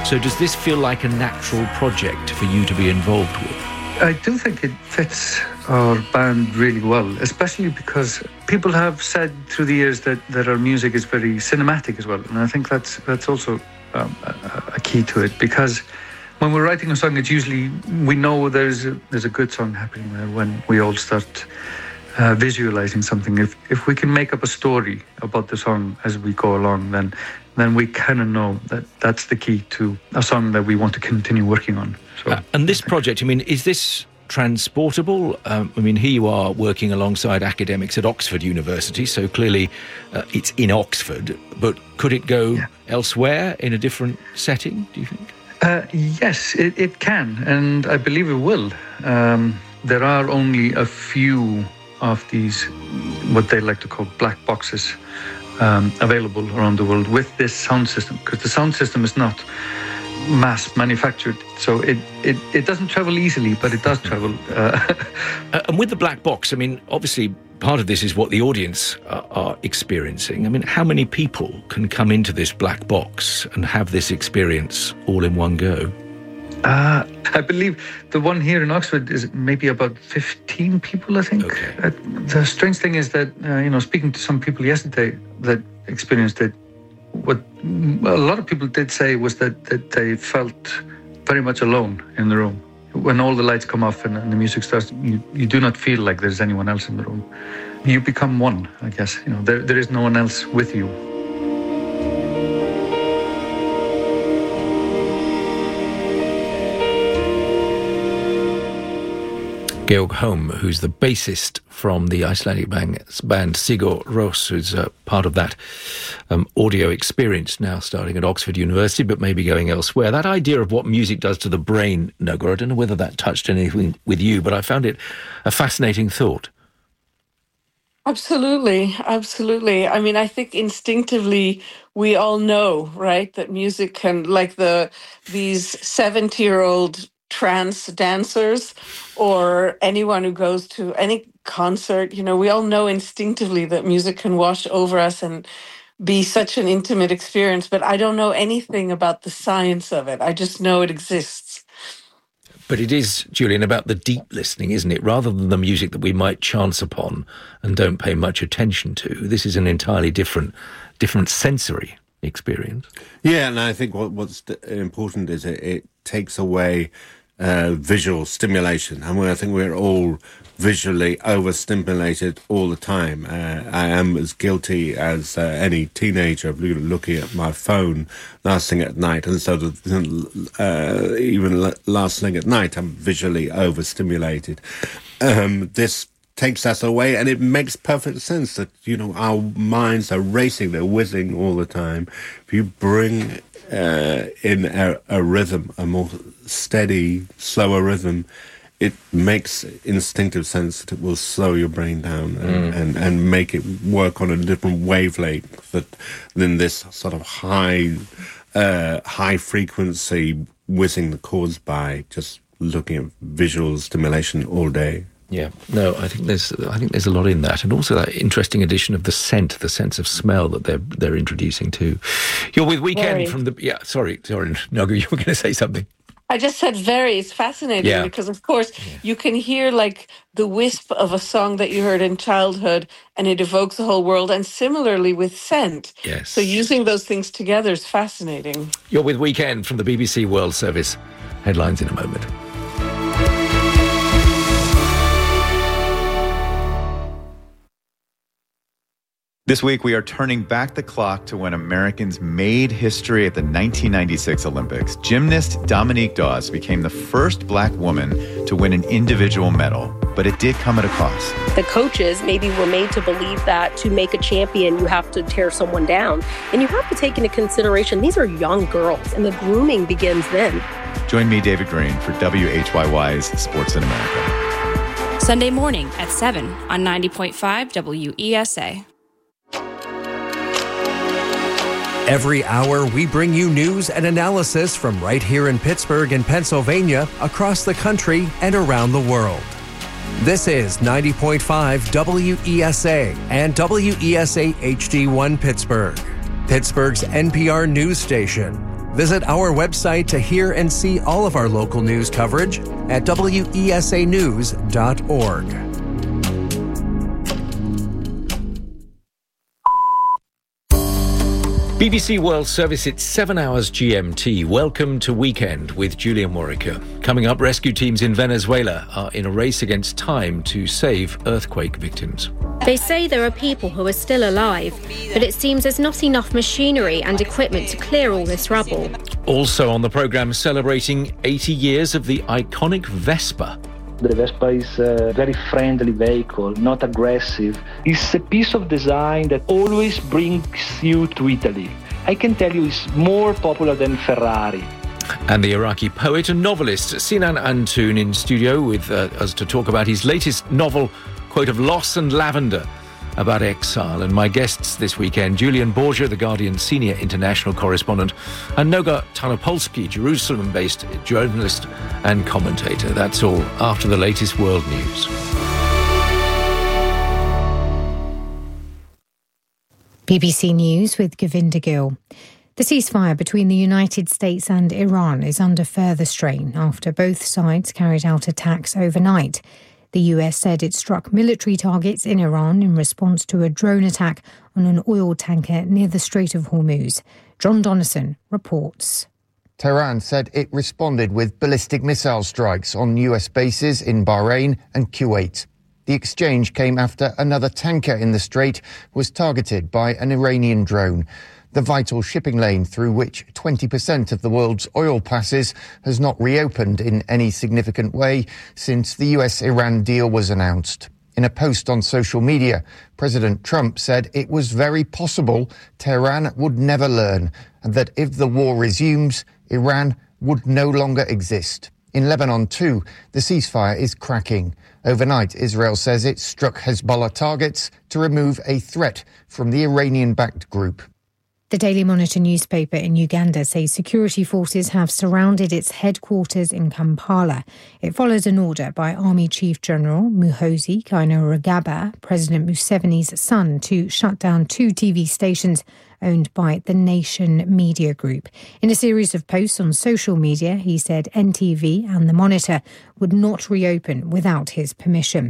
So does this feel like a natural project for you to be involved with? I do think it fits our band really well, especially because people have said through the years that our music is very cinematic as well. And I think that's also a key to it, because when we're writing a song, it's usually, we know there's a good song happening there when we all start visualizing something. If we can make up a story about the song as we go along, then we kind of know that that's the key to a song that we want to continue working on. So, and this project, I mean, is this transportable? I mean, here you are working alongside academics at Oxford University, so clearly it's in Oxford, but could it go elsewhere in a different setting, do you think? Yes, it can, and I believe it will. There are only a few of these, what they like to call black boxes, available around the world with this sound system, because the sound system is not mass manufactured, so it doesn't travel easily, but it does travel. And with the black box, I mean, obviously part of this is what the audience are experiencing. I mean, how many people can come into this black box and have this experience all in one go? I believe the one here in Oxford is maybe about 15 people, I think. Okay. The strange thing is that, speaking to some people yesterday that experienced it, what a lot of people did say was that they felt very much alone in the room. When all the lights come off and the music starts, you do not feel like there's anyone else in the room. You become one, I guess. There is no one else with you. Georg Holm, who's the bassist from the Icelandic band Sigur Rós, who's part of that audio experience, now starting at Oxford University, but maybe going elsewhere. That idea of what music does to the brain, Nökkvi, I don't know whether that touched anything with you, but I found it a fascinating thought. Absolutely. I mean, I think instinctively we all know, right, that music can, like these 70-year-old trance dancers or anyone who goes to any concert, we all know instinctively that music can wash over us and be such an intimate experience, but I don't know anything about the science of it. I just know it exists. But it is, Julian, about the deep listening, isn't it? Rather than the music that we might chance upon and don't pay much attention to. This is an entirely different sensory experience. Yeah, and I think what's important is it takes away visual stimulation. I think we're all visually overstimulated all the time. I am as guilty as any teenager of looking at my phone last thing at night, and so even last thing at night I'm visually overstimulated. This takes us away, and it makes perfect sense that our minds are racing, they're whizzing all the time. If you bring in a rhythm, a more steady, slower rhythm, it makes instinctive sense that it will slow your brain down and make it work on a different wavelength than this sort of high frequency whizzing the chords by, just looking at visual stimulation all day. Yeah, no, I think there's a lot in that, and also that interesting addition of the scent, the sense of smell that they're introducing too. You're with Weekend from the sorry, Nökkvi, you were going to say something. I just said very. It's fascinating because, of course, you can hear like the wisp of a song that you heard in childhood, and it evokes the whole world. And similarly with scent. Yes. So using those things together is fascinating. You're with Weekend from the BBC World Service. Headlines in a moment. This week, we are turning back the clock to when Americans made history at the 1996 Olympics. Gymnast Dominique Dawes became the first black woman to win an individual medal, but it did come at a cost. The coaches maybe were made to believe that to make a champion, you have to tear someone down. And you have to take into consideration, these are young girls, and the grooming begins then. Join me, David Green, for WHYY's Sports in America. Sunday morning at 7 on 90.5 WESA. Every hour, we bring you news and analysis from right here in Pittsburgh and Pennsylvania, across the country, and around the world. This is 90.5 WESA and WESA HD1 Pittsburgh, Pittsburgh's NPR news station. Visit our website to hear and see all of our local news coverage at wesanews.org. BBC World Service, it's 7 hours GMT. Welcome to Weekend with Julia Morica. Coming up, rescue teams in Venezuela are in a race against time to save earthquake victims. They say there are people who are still alive, but it seems there's not enough machinery and equipment to clear all this rubble. Also on the programme, celebrating 80 years of the iconic Vespa. The Vespa is a very friendly vehicle, not aggressive. It's a piece of design that always brings you to Italy. I can tell you it's more popular than Ferrari. And the Iraqi poet and novelist Sinan Antoon in studio with us to talk about his latest novel, quote, of loss and lavender, about exile. And my guests this weekend, Julian Borgia, The Guardian senior international correspondent, and Noga Tarnopolsky, Jerusalem-based journalist and commentator. That's all after the latest world news. BBC News with Govinda Gill. The ceasefire between the United States and Iran is under further strain after both sides carried out attacks overnight. The US said it struck military targets in Iran in response to a drone attack on an oil tanker near the Strait of Hormuz. John Donnison reports. Tehran said it responded with ballistic missile strikes on US bases in Bahrain and Kuwait. The exchange came after another tanker in the strait was targeted by an Iranian drone. The vital shipping lane through which 20% of the world's oil passes has not reopened in any significant way since the US-Iran deal was announced. In a post on social media, President Trump said it was very possible Tehran would never learn and that if the war resumes, Iran would no longer exist. In Lebanon too, the ceasefire is cracking. Overnight, Israel says it struck Hezbollah targets to remove a threat from the Iranian-backed group. The Daily Monitor newspaper in Uganda says security forces have surrounded its headquarters in Kampala. It follows an order by Army Chief General Muhoozi Kainerugaba, President Museveni's son, to shut down 2 TV stations owned by the Nation Media Group. In a series of posts on social media, he said NTV and The Monitor would not reopen without his permission.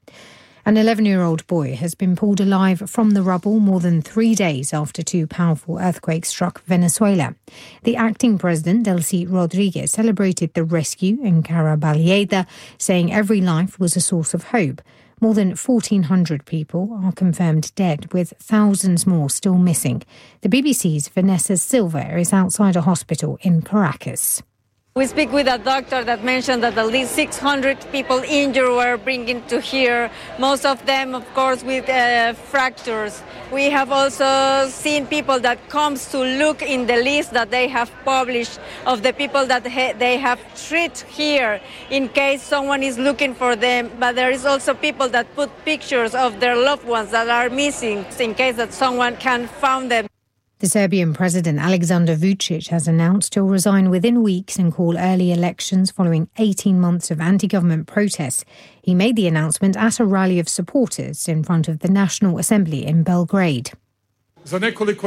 An 11-year-old boy has been pulled alive from the rubble more than 3 days after 2 powerful earthquakes struck Venezuela. The acting president, Delcy Rodriguez, celebrated the rescue in Caraballieda, saying every life was a source of hope. More than 1,400 people are confirmed dead, with thousands more still missing. The BBC's Vanessa Silva is outside a hospital in Caracas. We speak with a doctor that mentioned that at least 600 people injured were bringing to here, most of them, of course, with fractures. We have also seen people that comes to look in the list that they have published of the people that they have treated here in case someone is looking for them. But there is also people that put pictures of their loved ones that are missing in case that someone can find them. The Serbian President Aleksandar Vučić has announced he'll resign within weeks and call early elections following 18 months of anti-government protests. He made the announcement at a rally of supporters in front of the National Assembly in Belgrade. In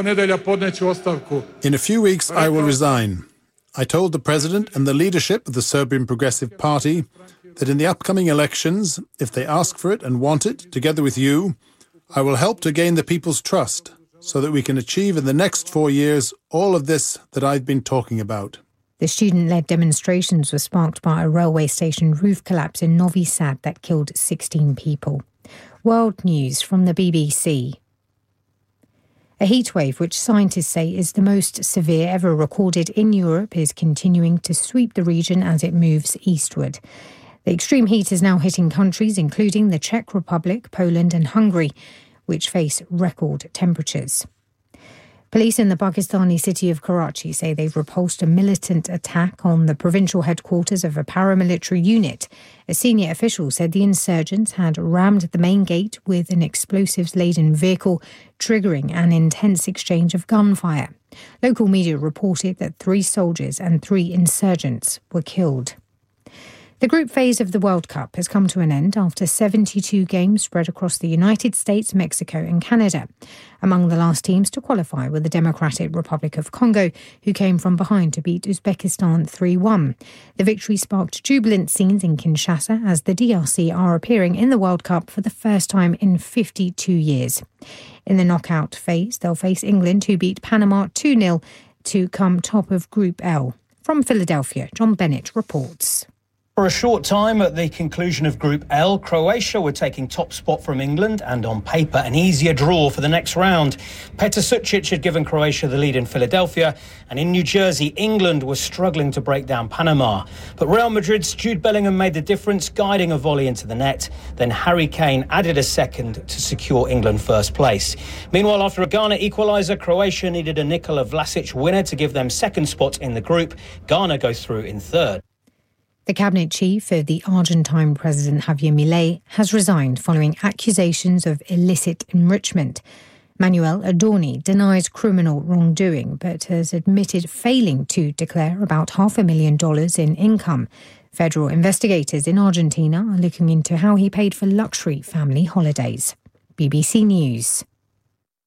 a few weeks, I will resign. I told the President and the leadership of the Serbian Progressive Party that in the upcoming elections, if they ask for it and want it, together with you, I will help to gain the people's trust, so that we can achieve in the next 4 years all of this that I've been talking about. The student-led demonstrations were sparked by a railway station roof collapse in Novi Sad that killed 16 people. World news from the BBC. A heatwave, which scientists say is the most severe ever recorded in Europe, is continuing to sweep the region as it moves eastward. The extreme heat is now hitting countries including the Czech Republic, Poland and Hungary, which face record temperatures. Police in the Pakistani city of Karachi say they've repulsed a militant attack on the provincial headquarters of a paramilitary unit. A senior official said the insurgents had rammed the main gate with an explosives-laden vehicle, triggering an intense exchange of gunfire. Local media reported that 3 soldiers and 3 insurgents were killed. The group phase of the World Cup has come to an end after 72 games spread across the United States, Mexico and Canada. Among the last teams to qualify were the Democratic Republic of Congo, who came from behind to beat Uzbekistan 3-1. The victory sparked jubilant scenes in Kinshasa as the DRC are appearing in the World Cup for the first time in 52 years. In the knockout phase, they'll face England, who beat Panama 2-0 to come top of Group L. From Philadelphia, John Bennett reports. For a short time at the conclusion of Group L, Croatia were taking top spot from England and on paper an easier draw for the next round. Petr Sucic had given Croatia the lead in Philadelphia, and in New Jersey, England was struggling to break down Panama. But Real Madrid's Jude Bellingham made the difference, guiding a volley into the net. Then Harry Kane added a second to secure England first place. Meanwhile, after a Ghana equaliser, Croatia needed a Nikola Vlasic winner to give them second spot in the group. Ghana go through in third. The cabinet chief of the Argentine President Javier Milei has resigned following accusations of illicit enrichment. Manuel Adorni denies criminal wrongdoing but has admitted failing to declare about $500,000 in income. Federal investigators in Argentina are looking into how he paid for luxury family holidays. BBC News.